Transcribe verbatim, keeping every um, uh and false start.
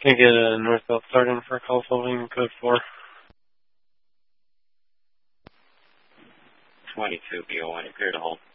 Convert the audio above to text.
Can I get a northbound starting for call following code four? twenty-two B O one, clear to hold.